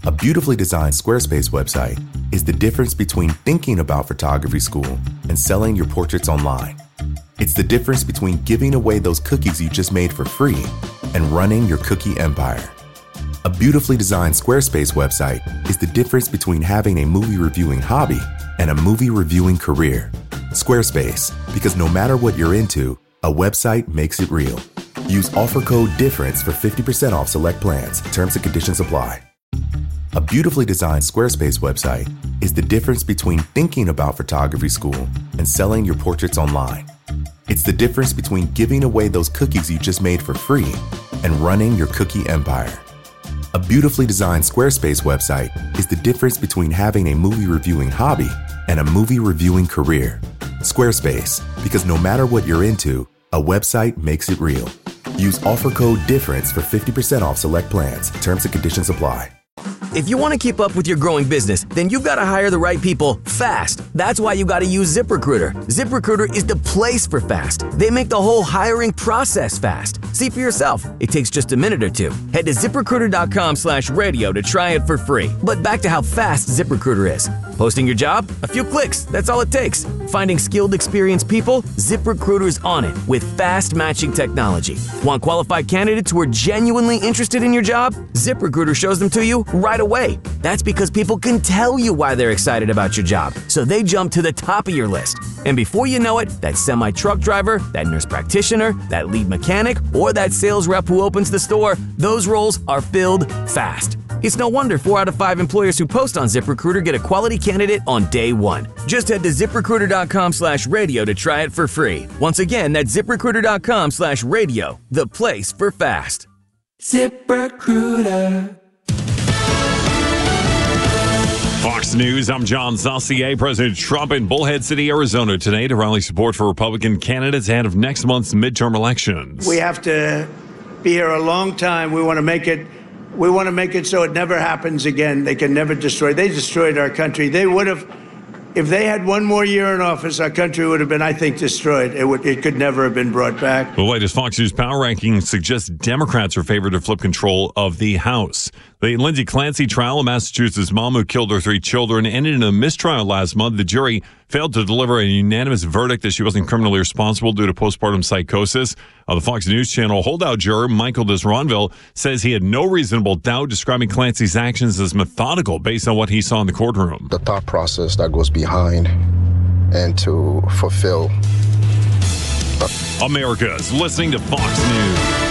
A beautifully designed Squarespace website is the difference between thinking about photography school and selling your portraits online. It's the difference between giving away those cookies you just made for free and running your cookie empire. A beautifully designed Squarespace website is the difference between having a movie reviewing hobby and a movie reviewing career. Squarespace, because no matter what you're into, a website makes it real. Use offer code DIFFERENCE for 50% off select plans. Terms and conditions apply. A beautifully designed Squarespace website is the difference between thinking about photography school and selling your portraits online. It's the difference between giving away those cookies you just made for free and running your cookie empire. A beautifully designed Squarespace website is the difference between having a movie reviewing hobby and a movie reviewing career. Squarespace, because no matter what you're into, a website makes it real. Use offer code DIFFERENCE for 50% off select plans. Terms and conditions apply. If you want to keep up with your growing business, then you've got to hire the right people fast. That's why you got to use ZipRecruiter. ZipRecruiter is the place for fast. They make the whole hiring process fast. See for yourself. It takes just a minute or two. Head to ZipRecruiter.com/radio to try it for free. But back to how fast ZipRecruiter is. Posting your job? A few clicks. That's all it takes. Finding skilled, experienced people? ZipRecruiter's on it with fast matching technology. Want qualified candidates who are genuinely interested in your job? ZipRecruiter shows them to you right away. That's because people can tell you why they're excited about your job, so they jump to the top of your list. And before you know it, that semi-truck driver, that nurse practitioner, that lead mechanic, or that sales rep who opens the store, those roles are filled fast. It's no wonder 4 out of 5 employers who post on ZipRecruiter get a quality candidate on day one. Just head to ZipRecruiter.com/radio to try it for free. Once again, that's ZipRecruiter.com/radio, the place for fast. ZipRecruiter. Fox News, I'm John Saucier. President Trump in Bullhead City, Arizona today to rally support for Republican candidates ahead of next month's midterm elections. We have to be here a long time. We want to make it so it never happens again. They can never destroy. They destroyed our country. They would have, if they had one more year in office, our country would have been, I think, destroyed. It could never have been brought back. The latest Fox News power ranking suggests Democrats are favored to flip control of the House. The Lindsay Clancy trial, a Massachusetts mom who killed her 3 children, ended in a mistrial last month. The jury failed to deliver a unanimous verdict that she wasn't criminally responsible due to postpartum psychosis. The Fox News Channel holdout juror Michael Desronville says he had no reasonable doubt, describing Clancy's actions as methodical based on what he saw in the courtroom. The thought process that goes behind and to fulfill. America's listening to Fox News.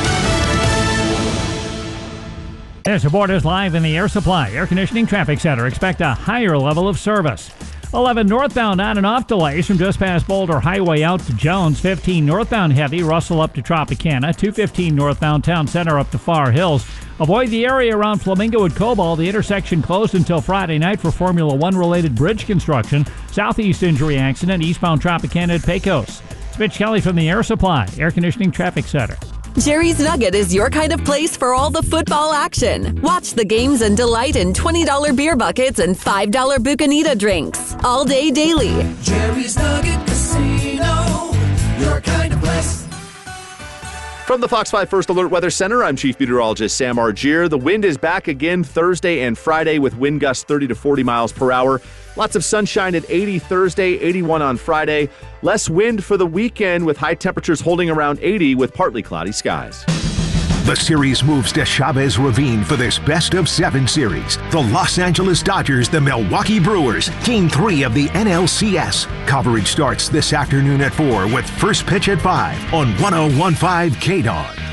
Air Support is live in the Air Supply Air Conditioning Traffic Center. Expect a higher level of service. 11 northbound on and off delays from just past Boulder Highway out to Jones. 15 northbound heavy, Russell up to Tropicana. 215 northbound Town Center up to Far Hills. Avoid the area around Flamingo and Cobalt. The intersection closed until Friday night for Formula One related bridge construction. Southeast injury accident, eastbound Tropicana at Pecos. It's Mitch Kelly from the Air Supply Air Conditioning Traffic Center. Jerry's Nugget is your kind of place for all the football action. Watch the games and delight in $20 beer buckets and $5 Bucanita drinks. All day, daily. Jerry's Nugget Casino, your kind of place. From the Fox 5 First Alert Weather Center, I'm Chief Meteorologist Sam Argier. The wind is back again Thursday and Friday with wind gusts 30 to 40 miles per hour. Lots of sunshine at 80 Thursday, 81 on Friday. Less wind for the weekend with high temperatures holding around 80 with partly cloudy skies. The series moves to Chavez Ravine for this best-of-7 series. The Los Angeles Dodgers, the Milwaukee Brewers, Game 3 of the NLCS. Coverage starts this afternoon at 4 with first pitch at 5 on 101.5 KDOG.